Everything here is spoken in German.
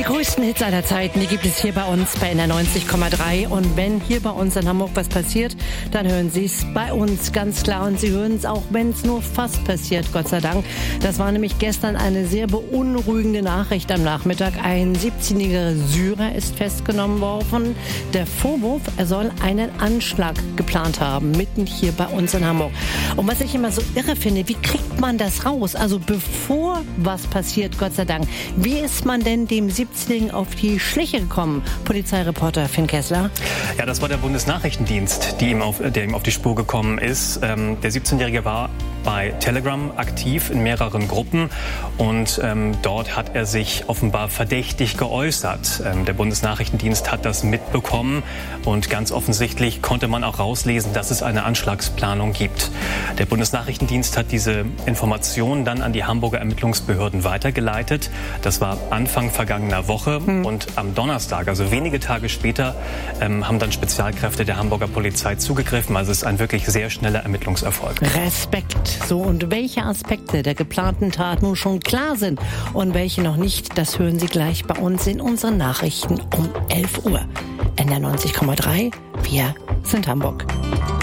größten Hits aller Zeiten, die gibt es hier bei uns bei NDR 90,3. Und wenn hier bei uns in Hamburg was passiert, dann hören Sie es bei uns ganz klar. Und Sie hören es auch, wenn es nur fast passiert, Gott sei Dank. Das war nämlich gestern eine sehr beunruhigende Nachricht am Nachmittag. Ein 17-jähriger Syrer ist festgenommen worden. Der Vorwurf, er soll einen Anschlag geplant haben, mitten hier bei uns in Hamburg. Und was ich immer so irre finde, wie kriegt man das raus? Also bevor was passiert, Gott sei Dank. Wie ist man denn dem 17-Jährigen auf die Schliche gekommen? Polizeireporter Finn Kessler. Ja, das war der Bundesnachrichtendienst, der ihm auf die Spur gekommen ist. Der 17-Jährige war bei Telegram aktiv in mehreren Gruppen und dort hat er sich offenbar verdächtig geäußert. Der Bundesnachrichtendienst hat das mitbekommen und ganz offensichtlich konnte man auch rauslesen, dass es eine Anschlagsplanung gibt. Der Bundesnachrichtendienst hat diese Informationen dann an die Hamburger Ermittlungsbehörden weitergeleitet. Das war Anfang vergangener Woche und am Donnerstag, also wenige Tage später, haben dann Spezialkräfte der Hamburger Polizei zugegriffen. Also es ist ein wirklich sehr schneller Ermittlungserfolg. Respekt. So, und welche Aspekte der geplanten Tat nun schon klar sind und welche noch nicht, das hören Sie gleich bei uns in unseren Nachrichten um 11 Uhr. NDR 90,3, wir sind Hamburg.